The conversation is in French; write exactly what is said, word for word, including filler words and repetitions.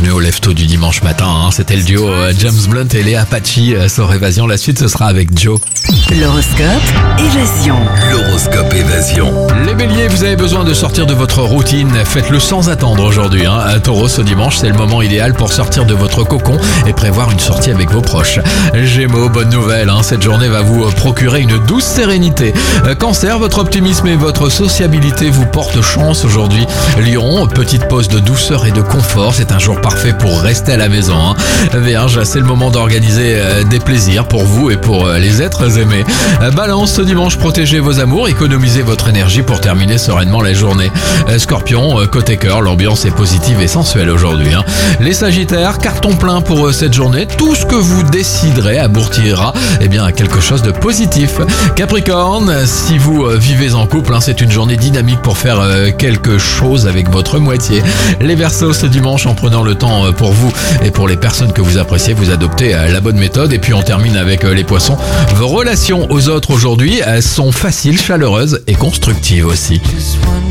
bienvenue au Lefto du dimanche matin. Hein. C'était le duo James Blunt et Léa Pachi sur Évasion. La suite, ce sera avec Joe. L'horoscope Évasion. L'horoscope Évasion. Les béliers, vous avez besoin de sortir de votre routine. Faites-le sans attendre aujourd'hui. Hein. Taureau, ce dimanche, c'est le moment idéal pour sortir de votre cocon et prévoir une sortie avec vos proches. Gémeaux, bonne nouvelle. Hein. Cette journée va vous procurer une douce sérénité. Cancer, votre optimisme et votre sociabilité vous portent chance aujourd'hui. Lion, petite pause de douceur et de confort. C'est un jour parfait pour rester à la maison. Hein. Vierge, c'est le moment d'organiser des plaisirs pour vous et pour les êtres aimés. Balance, ce dimanche, protégez vos amours, économisez votre énergie pour terminer sereinement la journée. Scorpion, côté cœur, l'ambiance est positive et sensuelle aujourd'hui. Hein. Les Sagittaires, carton plein pour cette journée. Tout ce que vous déciderez aboutira eh bien, à quelque chose de positif. Capricorne, si vous vivez en couple, hein, c'est une journée dynamique pour faire quelque chose avec votre moitié. Les Verseaux, ce dimanche, en prenant le temps pour vous et pour les personnes que vous appréciez, vous adoptez la bonne méthode. Et puis on termine avec les Poissons. Vos relations aux autres aujourd'hui sont faciles, chaleureuses et constructives aussi.